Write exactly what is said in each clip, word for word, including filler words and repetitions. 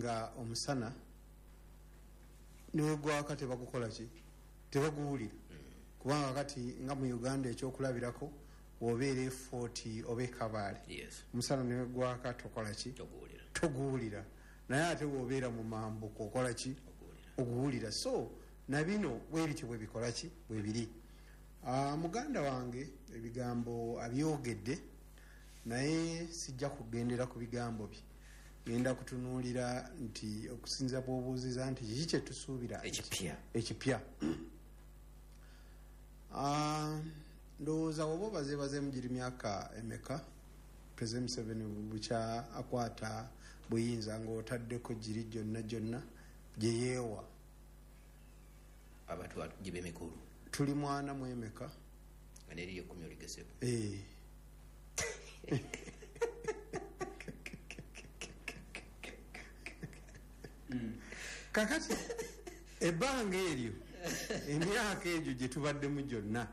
nga omusana niwe gwaka tebagukola ki tebaguwulira kubanga kati nga mu Uganda ekyokulabirako wobeera forty oba Kabale omusana niwe gwaka tokola ki toguwulira naye ate wobeera mu mambuko okola ki oguwulira so nabino bwebityo bwe bikola ki bwe biri muganda wange ebigambo abyogedde naye sijja kugendera ku bigambo bye genda kutunuulira nti okusinza bw'obuuziza nti kiki kye tusuubira ekipya ekipya ndowooza oba obazeebazeemu giri myaka emeka President Museveni bukya akwata buyinza ng'otaddeko giri gyonna gyonna gye yeewa abantu gibe mikulu tuli mwana mu emeka nga neriyo kumi oligeseko eh kakati ebbanga eryo emyaka egyo gye tubaddemu gyonna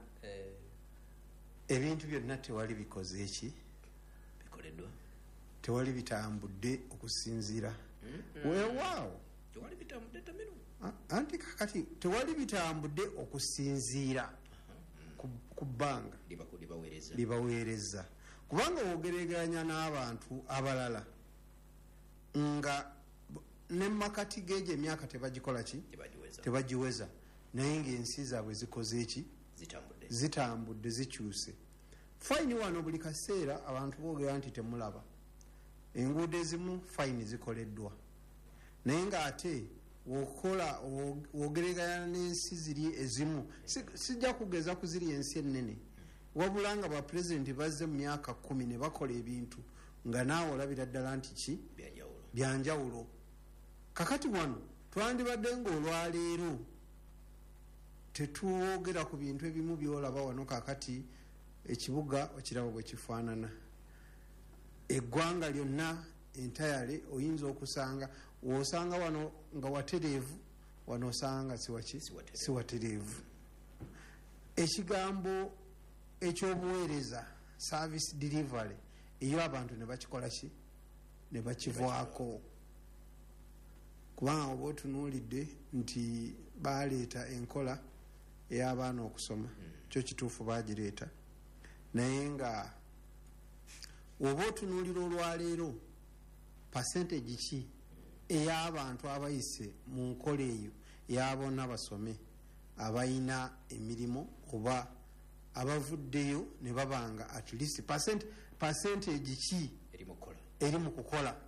ebintu byonna tewali bikoze eki bikoleddwa tewali bitambudde okusinziira weewaawo tewali bitambudde tamino anti kakati tewali bitambudde okusinziira ku bbanga libaweereza kubanga wogereganya n'abantu abalala nga nemakati geje emyaka tebagikola ki tebagiweza naye ng'ensi zaabwe zikoze eki zitambudde zikyuse fayini wano buli kaseera abantu boogera nti temulaba enguudo ezimu fayini zikoleddwa naye ng'ate wokola wogeregana n'ensi ziri ezimu sijja kugeza ku ziri ensi ennene wabula nga bapulezidenti bazze mu myaka kumi ne bakola ebintu nga naawe olabira ddala nti ki byanjawulo kakati wano twandibadde ng'olwaleero tetwogera ku bintu ebimu byolaba wano kakati ekibuga okiraba bwe kifaanana eggwanga lyonna entayale oyinza okusanga wosanga wano nga watereevu wano osanga siwaki siwatereevu ekigambo ekyobuweereza service delivery iyo abantu ne bakikola ki ne bakivaako kubanga oba otunuulidde nti baleeta enkola ey'abaana okusoma kyo kituufu bagireeta naye nga oba otunuulira olwaleero percentage ki ey'abantu abayise mu nkola eyo ey'abonna basome abayina emirimu oba abavuddeyo ne babanga at least percent percentage ki eri mu kukola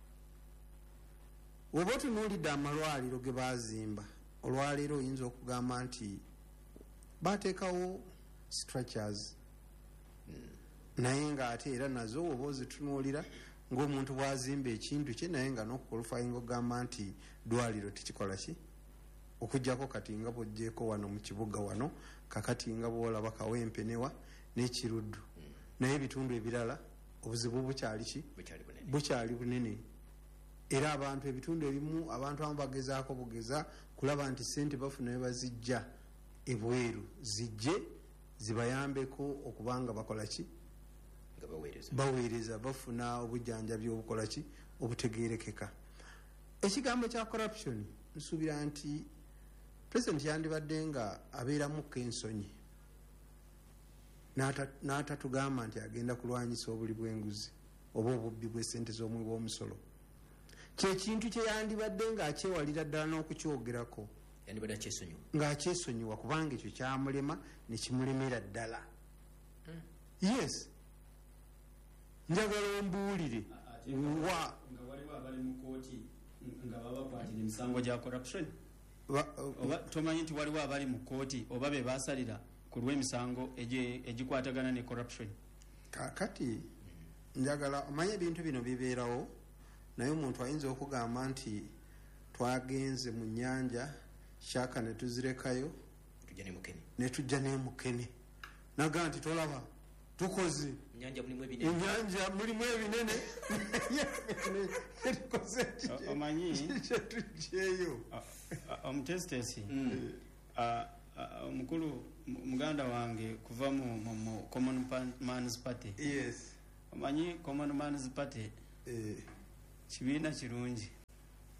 oba otunuulidde amalwaliro ge bazimba olwaleero oyinza okugamba nti bateekawo structures naye ng'ate era nazo oba ozitunuulira ng'omuntu bwazimba ekintu kye naye nga n'okukolufayinga ogamba nti dwaliro tikikola ki okujjako kati nga bw'oggyeko wano mu kibuga wano kakati nga bw'olaba Kawempenewa n'Ekiruddu naye ebitundu ebirala obuzibu bukyali ki bukyali bunene era abantu ebitundu ebimu abantu abamu bagezaako bugeza kulaba nti ssente bafuna ne bazijja ebweru zijje zibayambeko okubanga bakola ki baweereza bafuna obujjanjabi obukola ki obutegeerekeka ekigambo kya corruption nsuubira nti president yandibadde nga abeeramu kensonyi n'atatugamba nti agenda kulwanyisa obuli bw'enguzi oba obubbi bw'essente z'omwi bw'omusolo kyekintu kye yandibadde ng'akyewalira ddala n'okukyogerako ng'akyesonyiwa kubanga ekyo kyamulema ne kimulemera ddala yes njagala ombuulire wa nga waliwo abali mu kooti nga babakwatira emisango gya corruption oba tomanyi nti waliwo abali mu kooti oba be basalira ku lw'emisango egikwatagana ne corruption kakati njagala omanye ebintu bino bibeerawo naye omuntu ayinza okugamba nti twagenze mu nnyanja shaka ne tuzirekayo ne tujja n'emukene naga nti tolaba tukoze ennyanja mulimu ebinene omanyi tujjeeyo omutesitesi omukulu muganda wange kuva mu Common Man's Party yes omanyi Common Man's Party kibiina kirungi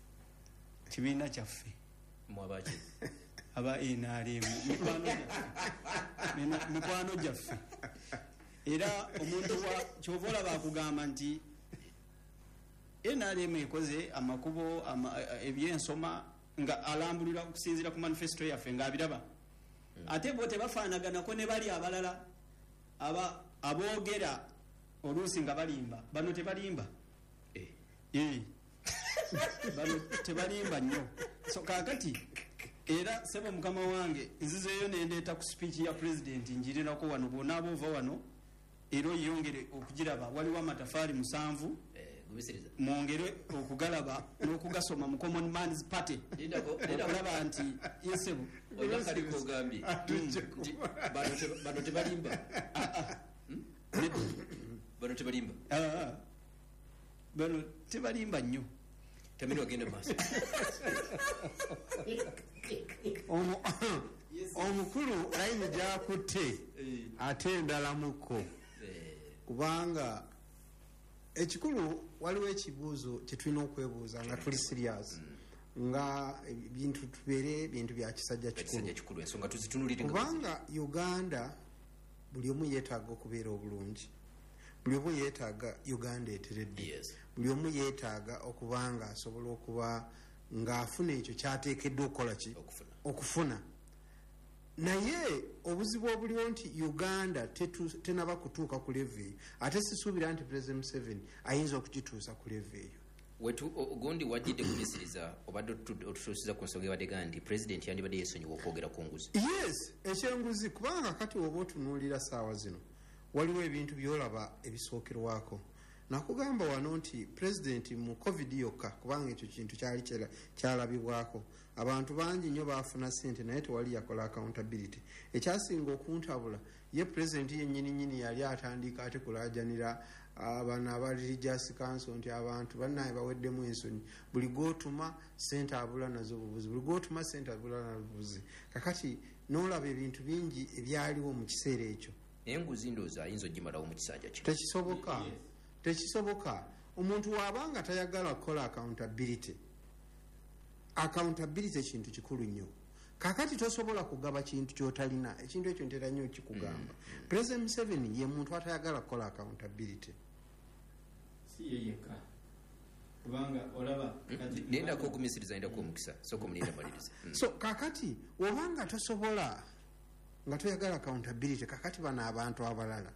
kibiina kyaffe mwabaki aba N R M mikwano gyaffe era omuntu wa kyova olaba akugamba nti N R M ekoze amakubo ebyensoma nga alambulira okusinziira ku manifesto yaffe ng'abiraba ate bo tebafaanaganako ne bali abalala aba aboogera oluusi nga balimba bano tebalimba eh bano tebalimba nnyo so kaakati era sebo mukama wange nzizeeyo nendeeta ku speech ya president njirirako wano bwona aboova wano era oyongere okugiraba waliwo amatafaali musanvu mwongere okugalaba n'okugasoma mu common man's party okulaba nti yesebo oyakaliko ogambye bano tebalimba bano tebalimba bano tebalimba nnyo tamini wagenda maaso omukulu layini gyakutte ate endala mukko kubanga ekikulu waliwo ekibuuzo kyetulina okwebuuza nga tuli serious nga bintu tubeere bintu bya kisajja kikulu kubanga Uganda buli omu yeetaaga okubeera obulungi buli omu yeetaaga Uganda eteredde buli omu yeetaaga okuba nga asobola okuba ng'afuna ekyo kyateekeddwa okukola ki okufuna naye obuzibu obuliwo nti Uganda tenaba kutuuka ku leve eyo ate sisuubira nti President Museveni ayinza okukituusa ku leve eyo wetu ogundi wajjidde kumisiriza obadde otutuusiza ku nsonga ebadde nti president yandibadde yeesonyiwa okwogera ku nguzi yes ekyenguzi kubanga kati oba otunuulira saawa zino waliwo ebintu byolaba ebisookerwako nakugamba wano nti president mu covid yokka kubanga ekyo kintu kyali kyalabibwako abantu bangi nnyo baafuna ssente naye tewali yakola accountability ekyasinga okuntabula ye president yennyini nyini yali atandika ate kulaajanira abana aba religious council nti abantu bannaye baweddemu ensonyi buli gwotuma ssente abula nazo bubuzi buli gwotuma ssente abula nazo bubuzi kakati n'olaba ebintu bingi ebyaliwo mu kiseera ekyo enguzi ndoozi ayinza ogimalawo mu kisanja kino tekisoboka tekisoboka omuntu waabanga tayagala kukola accountability accountability kintu kikulu nnyo kakati tosobola kugaba kintu kyotalina ekintu ekyo ntera nnyo kikugamba mm. President Museveni ye muntu atayagala kukola accountability si yeyeka kubanga olaba nenda ko kumisiriza nenda ko mukisa soko mulinda maliriza mm. So kakati wabanga tosobola nga toyagala accountability kakati bana abantu abalala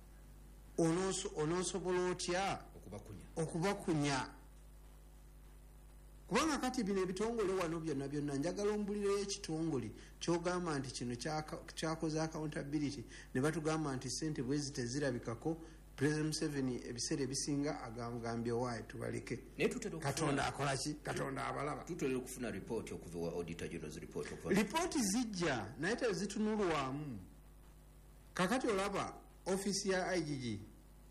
onoso onosobola otya okubakunya okubakunya kubanga kati bino ebitongole wano byonna byonna njagala ombulire ekitongole kyogamba nti kino kyakoze accountability ne batugamba nti ssente bwezi tezirabikako President Museveni ebiseera ebisinga agambye waayi tubaleke katonda akola ki katonda abalaba tutera okufuna report okuva wa auditor general's report okuva report zijja naye tezitunulwamu kakati olaba office ya I G G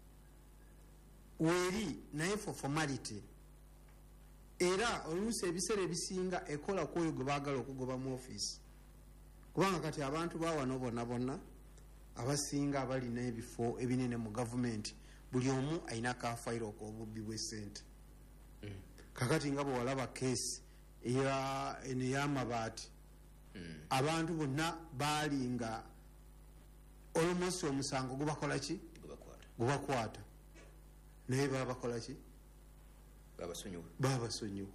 weri naye for formality era oluusi ebiseera ebisinga ekola kwoyo gwe baagala okugoba mu office kubanga kati abantu bawano bonna bonna abasinga abalina ebifo ebinene mu gavumenti buli omu alina kafayiro k'obubbi bw'essente mm. kakati nga bwe walaba keesi eno ey'amabaati mm. abantu bonna baali nga almost omusango gubakola ki gubakwata naye baba bakola ki babasonyiwa babasonyiwa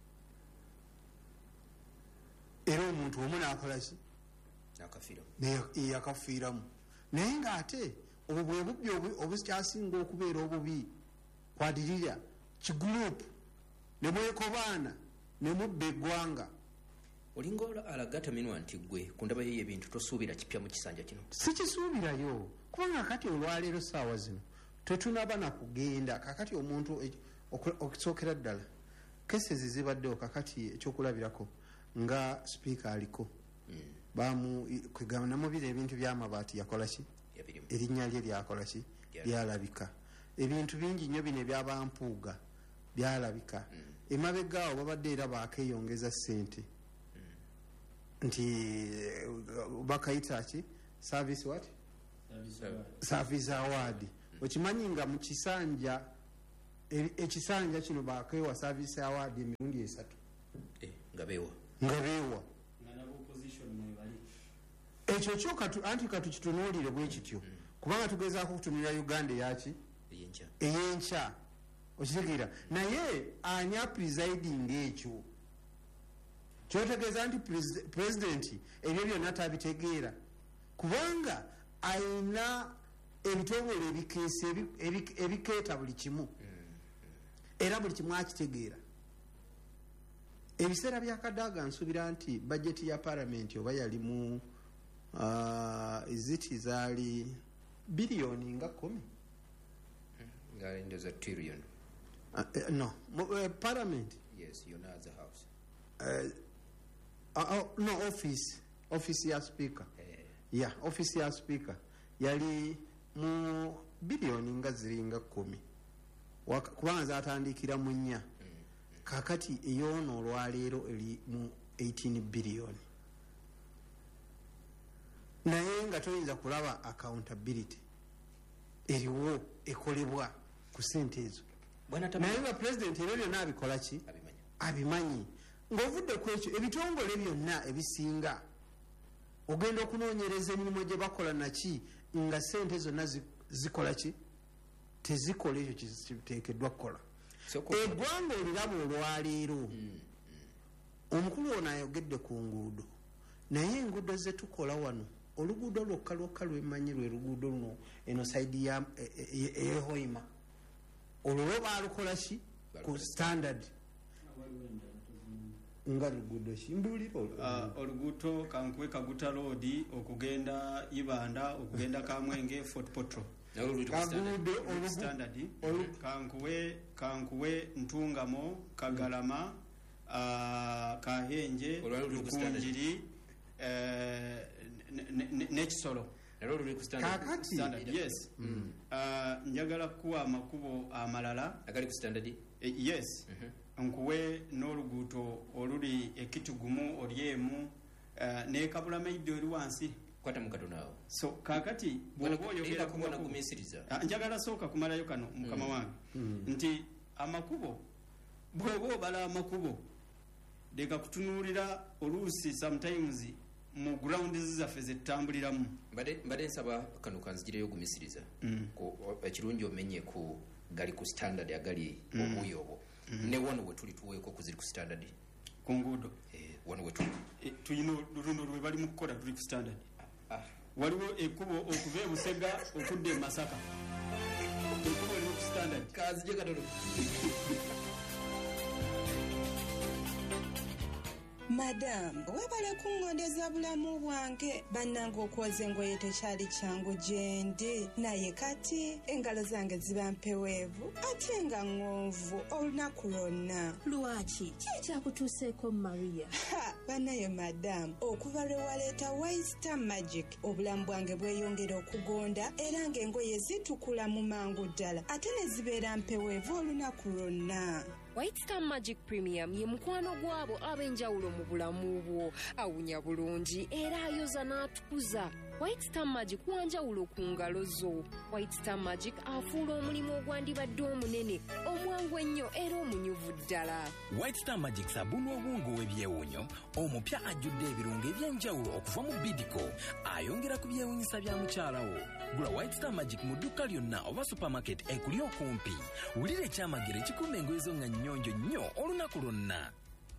era omuntu omu n'akola ki yakafiiramu naye ng'ate obwo bwe bubbi obukyasinga okubeera obubi kwadirira kigurupu ne mwekobaana ne mubba eggwanga olinga alagattaminwa nti gwe ku ndaba yeyo ebintu tosuubira kipya mu kisanja kino sikisuubirayo kubanga kati olwaleero saawa zino tetunaba na kugenda kakati omuntu okusookera ddala kesezi zibaddewo kakati ekyokulabirako nga sipiika aliko namubira ebintu by'amabaati yakola ki erinnya lye lyakola ki lyalabika ebintu bingi nnyo bino ebyabampuuga byalabika emabegaawo babadde era bakeeyongeza ssente nti bakayita ki service what service award okimanyi nga mu kisanja ekisanja kino bakeewa service award emirundi esatu nga beewa nga beewa ekyo kyo anti katukitunuulire bwe kityo kubanga tugezaako kutunulira uganda eyaki ey'enkya okitegeera naye ani apresiding ekyo kyotegeeza nti pulezidenti ebyo byonna tabitegeera kubanga ayina ebitongole ebikeesi ebikeeta buli kimu era buli kimu akitegeera. Ebiseera byakadaaga nsuubira nti bajeti ya palamenti oba yali mu iziti zaali biliyoni nga kumi ndoza trillion no parliament yes you know as a house uh, uh, no office office ya speaker yeah office ya speaker yali mu biliyoni nga ziringa kumi kubanga zatandikira mu nnya kakati eyono olwaleero eri mu eighteen biliyoni naye nga toyinza kulaba accountability eriwo ekolebwa ku sente ezo naye nga pulezidenti ebyo byonna abikola ki abimanyi ng'ovudde ku ekyo ebitongole byonna ebisinga ogenda okunoonyereza emirimu gye bakola naki nga sente zonna zikola ki tezikola ekyo kiteekeddwa kukola eggwanga oliraba olwaleero omukulu ono ayogedde ku nguudo naye enguudo ze tukola wano oluguudo lwokka lwokka lwemanyi lwe luguudo luno eno saidi ya ehoima olwo lwo baalukola ki ku standard nga luguudo ki mbuuliro oluguudo kankuwe kaguta road okugenda ibanda okugenda kamwenge fort potro kaguudo standard kankuwe kankuwe ntungamo kagalama kahenje lukunjiri nekisolo kakati yes njagala kuwa amakubo amalala agali ku standard yes nkuwe n'oluguuto oluli ekitugumu olyemu nekabula maidi oli wansi kwata mukatonaawo so kakati bwoba oyogera kumisiriza njagala sooka kumalayo kano mukama wange nti amakubo bwoba obala amakubo deka kutunuulira oluusi sometimes mu ground zaffe zetutambuliramu mbadde nsaba kano kanzigireyo ogumisiriza ekirungi omenye ku gali ku standard agali obuuyi obwo ne wano we tuli tuweeko kuziri ku standard ku nguudo wano we tuli tuyina luno lwe bali mu kukola tuli ku standard waliwo ekkubo okuva e Busega okudda e Masaka ekkubo liri ku standard kazije katono Madam, webale kungondeza bulamu bwange bannanga okwoza engoye tekyali kyangu gyendi naye kati engalo zange ziba mpeweevu ate nga ng'onvu olunaku lwonna. Lwaki kikyakutuuseeko Maria? Ha, bannaye madam, okuva lwe waleeta White Star Magic obulamu bwange bweyongera okugonda era ng'engoye zitukula mu mangu ddala ate ne zibeera mpeweevu olunaku lwonna. White Star Magic Premium ye mukwano gwabo ab'enjawulo mu bulamu bwo awunya bulungi era ayoza n'atukuza. White Star Magic wanjawulo ku ngalo zo. White Star Magic afuula omulimu ogwandibadde omunene omwangu ennyo era omunyuvu ddala. White Star Magic sabuni obwongo w'ebyewunyo omupya ajjudde ebirungo eby'enjawulo okuva mu Bidco ayongera ku byewunyisa bya mukyalawo. Gula White Star Magic mu dduka lyonna oba supermarket ekuli okumpi. Wulira ekyamagero ekikuuma engoye zo nga nnyonjo nnyo olunaku lwonna.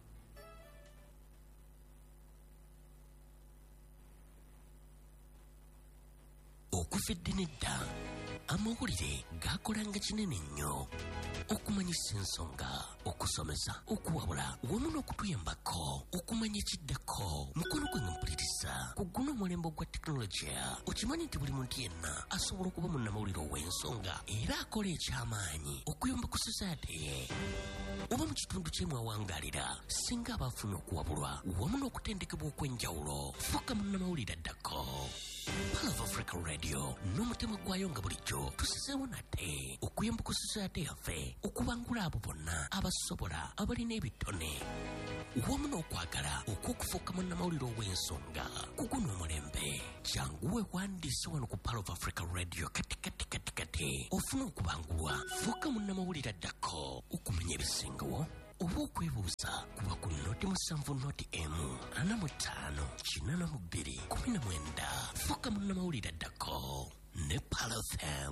Okufedde nedda amawulire gakolanga kinene nnyo okumanyisa ensonga okusomesa okuwabula wamu n'okutuyambako okumanya ekiddako mukono gwe nga mpuliriza ku guno omulembe gwa tekinologiya okimanyi nti buli muntu yenna asobola okuba munnamawulire ow'ensonga era akola ekyamaanyi okuyamba ku society ye oba mu kitundu kyemwawangaalira singa abaafuna okuwabulwa wamu n'okutendekebwa okw'enjawulo fuuka munnamawulire addako. Palo of Africa Radio n'omutima gwayo nga bulijjo tusizeewo nate okuyamba ku society yaffe okubangula abo bonna abasobola abalina ebitone wamu n'okwagala okw'okufuuka munnamawulire ow'ensonga ku guno omulembe kyanguwe wandiise wano ku Palo of Africa Radio kati kati kati kati ofuna okubangulwa fuuka munnamawulire addako okumanya ebisingawo oba okwebuuza kuba ku noti musanvu noti emu ana mu ttaano kinana mu bbiri kumi na mwenda fuka munnamawulire addako ne Palafem.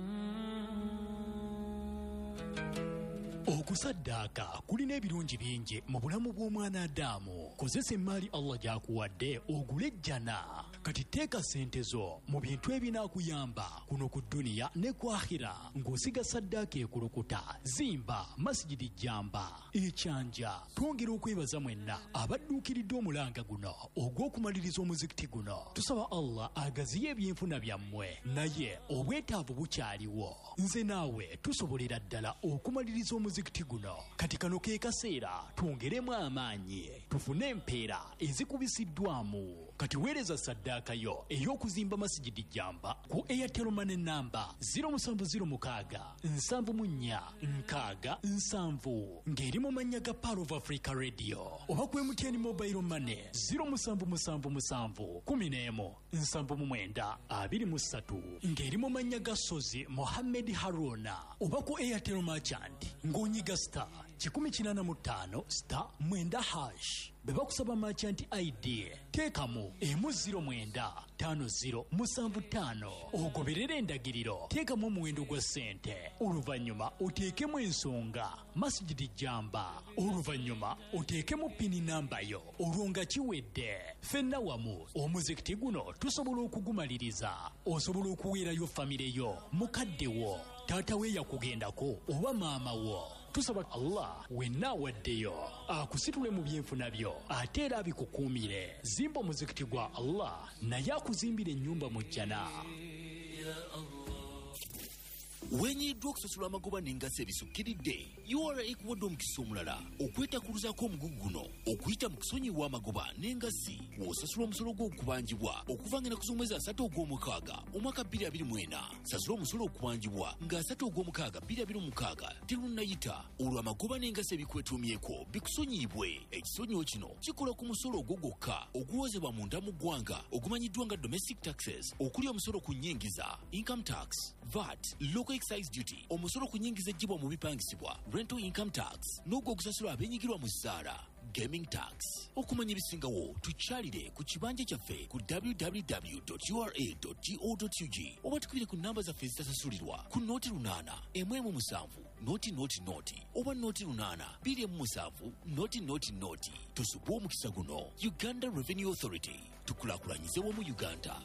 Okusaddaaka kulina ebirungi bingi mu bulamu bw'omwana Adamu. Kozesa emmaali Allah gy'akuwadde ogule ejjana. Kati teeka ssente zo mu bintu ebinaakuyamba kuno ku dduniya ne ku akhira ng'osiga saddaaka ekulukuta. Zimba masijidi jjamba ekyanja. Twongera okwebaza mwenna abadduukiridde omulanga guno ogw'okumaliriza omuzikiti guno. Tusaba Allah agaziye ebyenfuna byammwe naye obwetaavu bukyaliwo. Nze naawe tusobolera ddala okumaliriza omuzikiti guno. Kati kano ke kaseera twongeremu amaanyi tufune empeera ezikubisiddwamu. Kati weereza saddaaka yo ey'okuzimba masijidi jjamba ku Airtel Money namba zero seven zero six nsanvu mu nnya nkaaga nsanvu ng'eri mu mannya ga Power of Africa Radio oba ku M T N Mobile Money zero seven seven seven kumi n'emu nsanvu mu mwenda abiri mu ssatu ng'eri mu mannya ga Sozi Mohammed Haruna oba ku Airtel Merchant ng'onyiga star kikumi kinana mu ttaano star mwenda hash. Beba kusaba merchant I D teekamu emu ziro mwenda tano ziro musanvu ttaano ogoberera endagiriro teekamu omuwendo gwa ssente oluvannyuma oteekemu ensonga masijidi jjamba oluvannyuma oteekemu pini namba yo olwo nga kiwedde. Ffenna wamu omuzikiti guno tusobola okugumaliriza. Osobola okuweerayo famire yo mukadde wo taata we yakugendako oba maama wo. Tusaba Allah wenna waddeyo akusitule mu byenfuna byo ate era abikukuumire. Zimba omuzikiti gwa Allah naye akuzimbira ennyumba mu jjana. Wenyiddwa okusasula amagoba n'engassi ebisukkiridde U R A ekuwadde omukisa omulala okwetakuluzaako omugugu guno okuyita mu kusonyiwa amagoba n'engassi w'osasula omusolo gw'okubanjibwa okuva ng'ennaku z'omwezi asatu ogw'omukaaga omwaka bbiri abiri mu ena. Sasula omusolo okubanjibwa ng'asatu ogw'omukaaga bbiri abiri mu mukaaga terunnayita olwo amagoba n'engassi ebikwetuumyeko bikusonyiibwe. Ekisonyiwo kino kikola ku musolo ogwo gwokka oguwozebwa munda mu ggwanga ogumanyiddwa nga domestic taxes okuli omusolo ku nnyingiza income tax, V A T, local excise duty, omusolo ku nnyingiza ejjibwa mu bipangisibwa rental income tax n'ogwo ogusasula abenyigirwa mu zzaala gaming tax. Okumanya ebisingawo tukyalire ku kibanja kyaffe ku w w w dot u r a dot go dot u g oba tukubire ku namba zaffe ezitasasulirwa ku nooti lunaana emu emu musanvu nooti nooti nooti oba nooti lunaana bbiri emu musanvu nooti nooti nooti. Tusubwe omukisa guno. Uganda Revenue Authority, tukulaakulanyize wamu Uganda.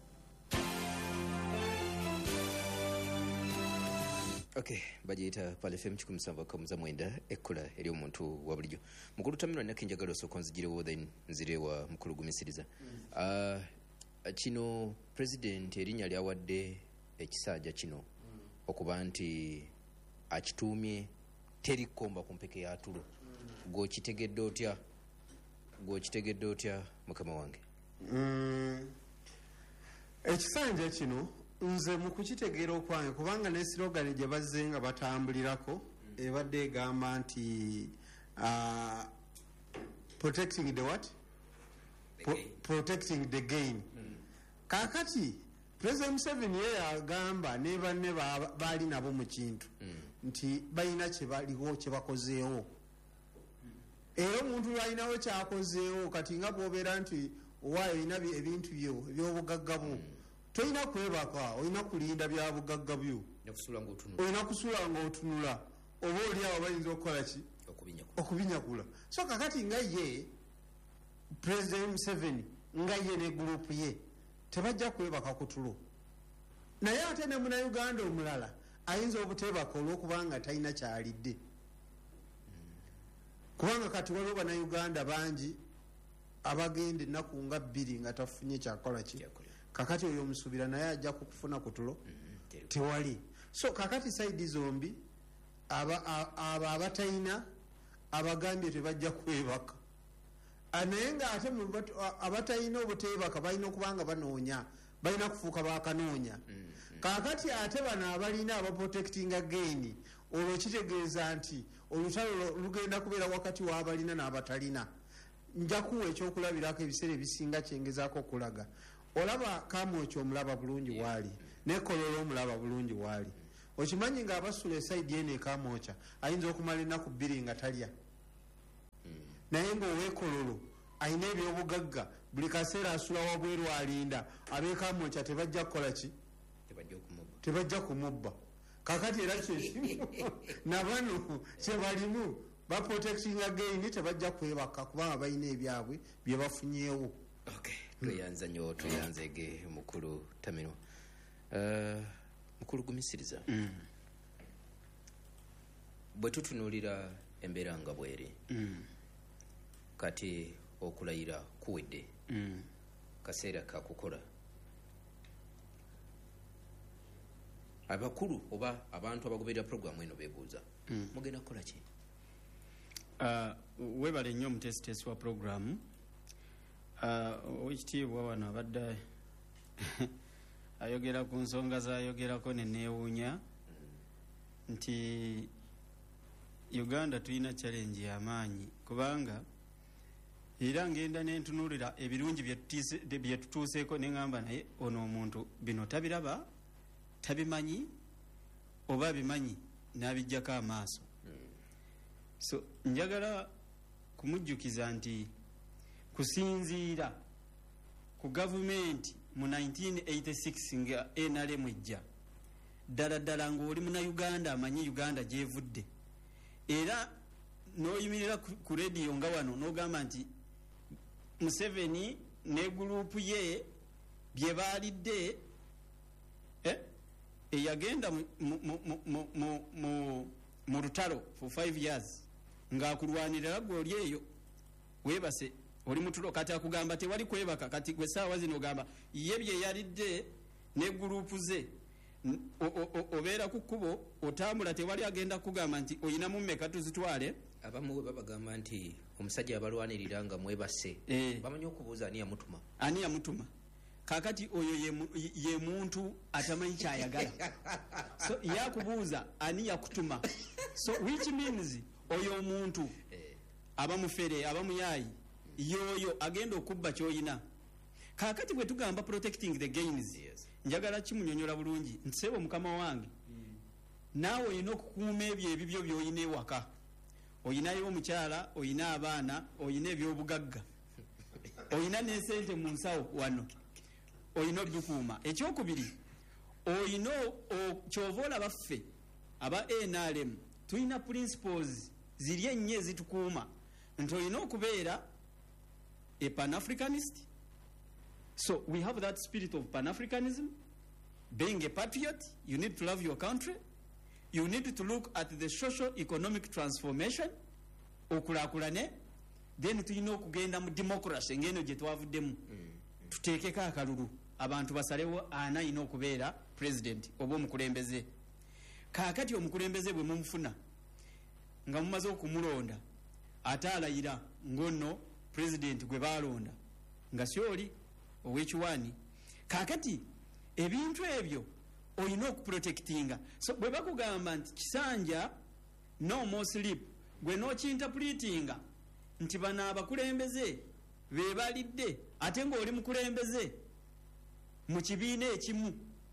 Okay, bajiyita Palafem kikumi musanvu akamuza mwenda ekkola eri omuntu wa bulijjo. Mukulu Tamiro nnako enjagala osooka nzigirewo then nzirewa mukulu gumisiriza. Uh, kino president erinnya lyawadde ekisajja kino okuba nti akituumye terikomba ku mpeke ya tulo. Gw'okitegedde otya? Gw'okitegedde otya mukama wange? Mm. Ekisanja kino nze mu kukitegeera okwange kubanga ne slogan gye bazze nga batambulirako ebadde egamba nti uh, protecting the what? Pro protecting the gain. Mm. Kakati President Museveni ye agamba ne banne baali nabo mu kintu mm. nti balina kye baliwo kye bakozeewo. Era omuntu alinawo kyakozeewo kati nga bw'obeera nti owaayo olina ebintu byo eby'obugagga bwo. Mm. Toyina kwebaka, olina kulinda bya bugagga byo. Olina kusula ng'otunula. Oba oli awo bayinza okukola ki? Okubinyakula. So kakati nga ye President Museveni nga ye ne gurupu ye tebajja kwebaka ku tulo. Naye ate ne Munnayuganda omulala ayinza obuteebaka olw'okubanga talina kyalidde. Kubanga kati waliwo Bannayuganda bangi abagenda ennaku nga bbiri nga tafunye kyakola ki. Kakati oyo omusubira naye ajja kukufuna ku tulo mm-hmm. Tewali. So kakati saidi zombi aba aba abatayina abagambye tebajja kwebaka. Naye nga ate abatayina obuteebaka balina okubanga banoonya balina kufuuka bakanoonya. Mm-hmm. Kakati ate bano abalina abaprotectinga gain olwo kitegeeza nti olutalo lugenda kubeera wakati w'abalina n'abatalina. Nja kuwa ekyokulabirako ebiseera ebisinga kyengezaako okulaga. Olaba Kamwokyo omulaba bulungi wali ne Kololo omulaba bulungi wali. Okimanyi nga abasula esaidi ene Kamwokya ayinza okumala ennaku bbiri nga talya naye ngaowekololo ayina ebyobugagga buli kaseera asula wabweru alinda abeekamwokya tebajja kukola ki tebajja kumubba kakati era kyekimu nabano kyebalimu baprotecting again tebajja kwebaka kubanga balina ebyabwe byebafunyeewo. tweyanza nyo tweyanzege mukulu Tamino. Uh, mukulu gumisiriza mm. bwe tutunuulira embeera nga bweri mm. kati okulayira kuwedde mm. kaseera kakukola abakulu oba abantu abagoberera programu eno beebuuza mm. mugenda kukola ki? Uh, webale nnyo omutesitesi wa programu uh, owekitiibwa wano abadde ayogera ku nsonga zayogerako neneewuunya mm. nti Uganda tulina challenge y'amaanyi kubanga era ngenda nentunuulira ebirungi byetutuuseeko neŋŋamba naye ono omuntu bino tabiraba tabimanyi oba bimanyi n'abijjako amaaso mm. so njagala kumujjukiza nti kusinziira ku gavumenti mu nineteen eighty-six nga N R M ejja ddala ddala ng'oli muna Uganda amanyi Uganda gyevudde era n'oyimirira ku rediyo nga wano n'ogamba nti Museveni ne gurupu ye bye baalidde eh eyagenda mu lutalo for five years ng'akulwanirira gwe oli eyo weebase oli mutulo kati akugamba tewali kwebaka kati gwe saawa zino ogamba ye bye yalidde ne gurupu ze obeera ku kkubo otambula tewali agenda kugamba nti oyina mu mmeka tuzitwale. Abamu babagamba nti omusajja abalwanirira nga mwebase eh. bamanyi okubuuza ani yamutuma ani yamutuma kakati oyo ye, ye muntu atamanyi kyayagala so yakubuuza ani yakutuma so which means oyo omuntu eh. abamufere abamuyayi yoyo agenda okubba kyoyina kakati bwe tugamba protecting the gains yes. njagala kimunyonyola bulungi nsebo mukama wange mm. naawe oyina okukuuma ebyo ebibyo byoyina ewaka oyinayo omukyala oyina abaana oyina ebyobugagga oyina n'esente mu nsawo wano oyina obikuuma. Ekyokubiri oyina kyova olaba ffe aba N R M tulina principles ziri ennyo ezitukuuma nti oyina okubeera a Pan-Africanist. So we have that spirit of Pan-Africanism. Being a patriot, you need to love your country. You need to look at the socio-economic transformation. Okulakulane. Then tulina okugenda mu democracy ngeno gye twavuddemu. Tuteekeko akalulu. Abantu basalewo ana ina okubeera president oba omukulembeze. Kaakati omukulembeze bwe mumufuna nga mumaze okumulonda ate alayira ngono president gwe balonda nga syoli owekiwani kakati ebintu ebyo oyina okuprotectinga. So bwe bakugamba nti kisanja no more sleep gwe nokinterpretinga nti bano abakulembeze be balidde ate ng'oli mukulembeze mu kibiina ekimu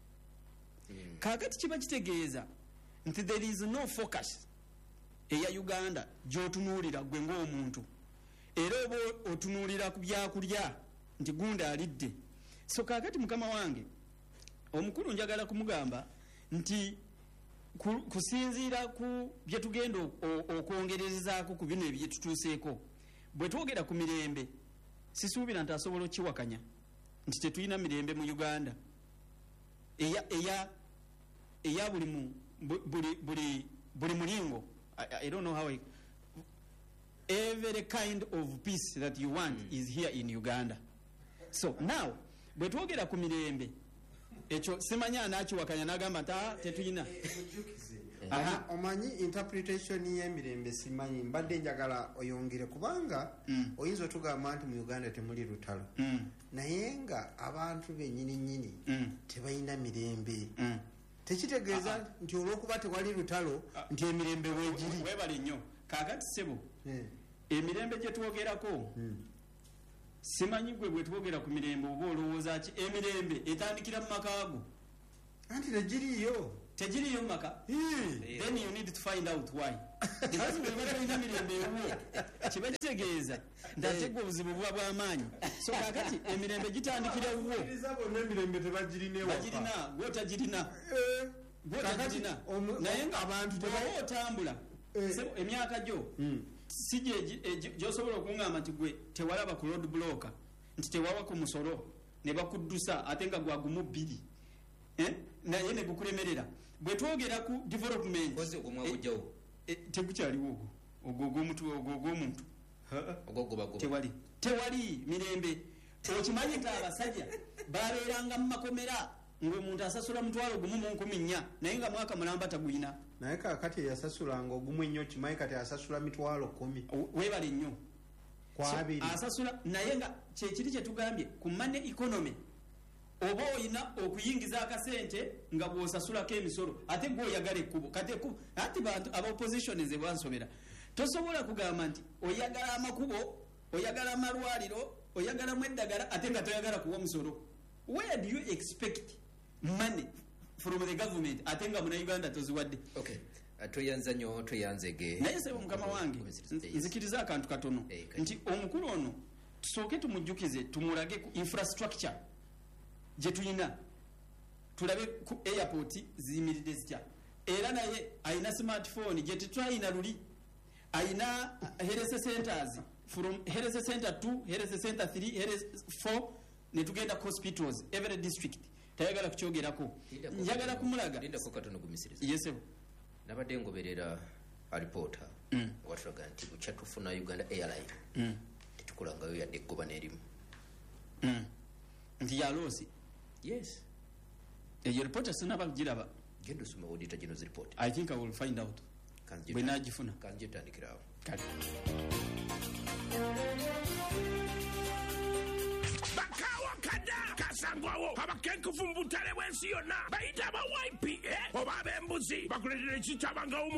mm. kakati kiba kitegeeza nti there is no focus eya Uganda gy'otunuulira gwe ng'omuntu era oba otunuulira ku byakulya nti gunda alidde. So kakati mukama wange omukulu njagala kumugamba nti kusinziira ku bye tugenda okwongerezaako ku bino ebyetutuuseeko bwe twogera ku mirembe sisuubira nti asobola okiwakanya nti tetulina mirembe mu Uganda eya eya eya buli mu buli buli buli mulingo. I, I don't know how I, every kind of peace that you want mm. is here in Uganda. So now bwe twogera ku mirembe ekyo simanya anakiwakanya n'agamba ta tetuyina omanyi interpretation y'emirembe simanyi mbadde njagala oyongere kubanga mm. oyinza otugamba nti mu Uganda temuli lutalo mm. naye nga abantu bennyini nnyini mm. tebalina mirembe mm. tekitegeeza uh-huh. nti olw'okuba tewali lutalo uh, nti emirembe weegiri weebale nnyo kaakati sebo yeah. emirembe gye twogerako mm. simanyi gwe bwe twogera ku mirembe oba olowooza ki emirembe etandikira mu makaago anti negiriyo tejiriyo maka then you need to find out why because we were in the mirembe kiba kitegeeza ndategwa obuzibu bwa bw'amaanyi so kakati emirembe gitandikira wo emirembe tebagirina bagirina gwotagirina gwotagirina naye nga abantu tebawo otambula emyaka gyo si gyosobola okuŋŋamba nti gwe tewalaba ku road blocker nti tewawa ku musolo ne bakuddusa ate nga gwagumu bbiri naye ne gukulemerera bwe twogera ku development tegukyaliwo ogwo ogw'omuntu ogw'omuntu tewali tewali mirembe okimanyi nti abasajja babeeranga mu makomera ng'omuntu asasula mutwalo gumu mu nkumi nnya naye nga mwaka mulamba taguyina naye kakati eyasasulanga ogumu ennyo kimanyi kati asasula mitwalo kumi weebale nnyo kwabiri asasula naye nga kyekiri kyetugambye ku money economy oba oyina okuyingiza akasente nga bw'osasulako emisolo ate gweoyagala ekkubo kati ekkubo ati bantu aba opposition ze bwansobera tosobola kugamba nti oyagala amakubo oyagala amalwaliro oyagalamu eddagala ate nga toyagala kuwa musolo. Where do you expect money from the government ate nga muna Uganda toziwadde? Okay. Toyanza nyo toyanzege naye sebo mukama wange nzikiriza akantu katono nti omukulu ono tusooke tumujjukize tumulage ku infrastructure gye tulina tulabe ku airport ziyimiridde zitya era naye ayina smartphone gye tetwalina luli ayina health centers from health center two health center three health four ne tugenda hospitals every district tayagala kuchogerako njagala kumulaga linda ko katono gumisiriza yesebo nabadde ngoberera reporter mm. watulaga nti bukyatufuna Uganda Airline mm. titukulangayo yadde goba n'erimu mm. nti yalosi yes eyo reporter sinaba giraba gendo suma audita gino zi report I think I will find out kanjye bwe najifuna kanjye tandikirawo kale kasangwawo abakenkufu mu butale bw'ensi yonna bayita aba Y P A oba ab'embuzi bakuletera ekitaba nga